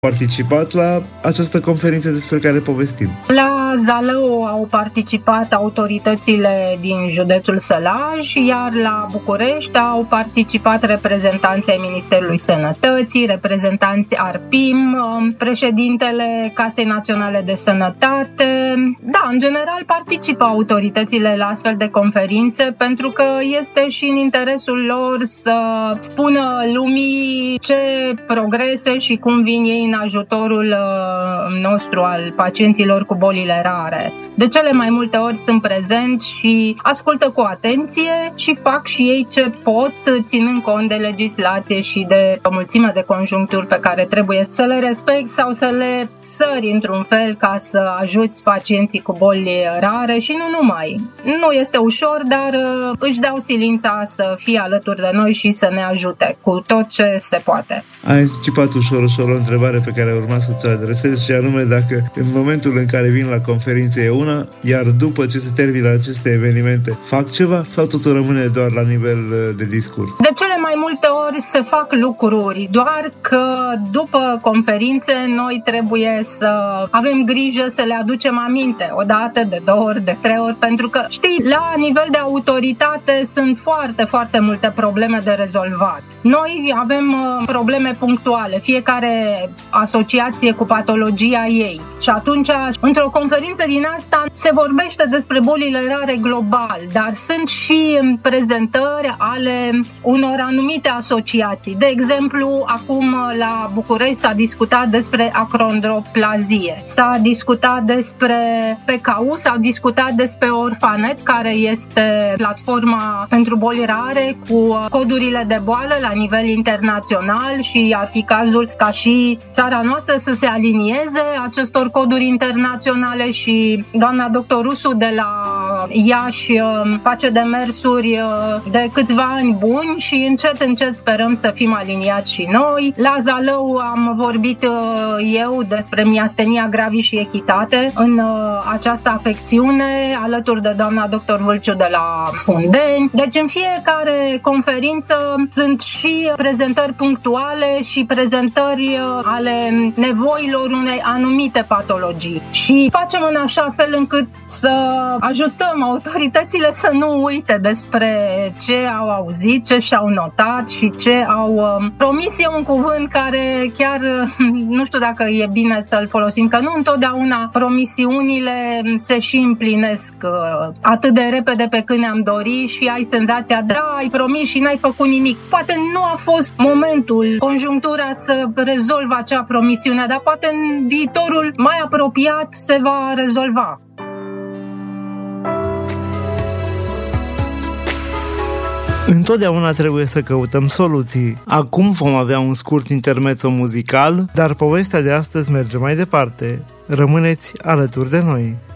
participat la această conferință despre care povestim? La Zalău au participat autoritățile din județul Sălaj, iar la București au participat reprezentanții Ministerului Sănătății, reprezentanții ARPIM, președintele Casei Naționale de Sănătate. Da, în general participă autoritățile la astfel de conferințe pentru că este și în interesul lor să spună lumii ce progrese și cum vin ei în ajutorul nostru al pacienților cu bolile rare. De cele mai multe ori sunt prezenți și ascultă cu atenție și fac și ei ce pot, ținând cont de legislație și de o mulțime de conjuncturi pe care trebuie să le respecti sau să le sări într-un fel ca să ajuți pacienții cu boli rare și nu numai. Nu este ușor, dar își dau silința să fie alături de noi și să ne ajute cu tot ce se poate. Ai anticipat ușor o întrebare pe care urma să ți-o adresez, și anume dacă în momentul în care vin la conferință e una, iar după ce se termină aceste evenimente fac ceva sau totul rămâne doar la nivel de discurs? De cele mai multe ori se fac lucruri, doar că după conferințe noi trebuie să avem grijă să le aducem aminte o dată, de 2 ori, de 3 ori, pentru că, știi, la nivel de autoritate sunt foarte, foarte multe probleme de rezolvat. Noi avem probleme punctuale, fiecare asociație cu patologia ei. Și atunci, într-o conferință din asta, se vorbește despre bolile rare global, dar sunt și prezentări ale unor anumite asociații. De exemplu, acum la București s-a discutat despre acondroplazie, s-a discutat despre PKU, s-a discutat despre Orfanet, care este platforma pentru boli rare cu codurile de boală la nivel internațional și ar fi cazul ca și țara noastră să se alinieze acestor coduri internaționale și doamna doctor Rusu de la Iași face demersuri de câțiva ani buni și încet sperăm să fim aliniați și noi. La Zalău am vorbit eu despre miastenia gravis și echitate în această afecțiune alături de doamna doctor Vâlciu de la Fundeni. Deci în fiecare conferință sunt și prezentări punctuale și prezentări ale nevoilor unei anumite patologii și facem în așa fel încât să ajutăm autoritățile să nu uite despre ce au auzit, ce și-au notat și ce au promis. E un cuvânt care chiar nu știu dacă e bine să-l folosim, că nu întotdeauna promisiunile se și împlinesc atât de repede pe când ne-am dorit și ai senzația, da, ai promis și n-ai făcut nimic. Poate nu a fost momentul, conjunctura să rezolve acea promisiune, dar poate în viitorul mai apropiat se va rezolva. Întotdeauna trebuie să căutăm soluții. Acum vom avea un scurt intermezzo muzical, dar povestea de astăzi merge mai departe. Rămâneți alături de noi.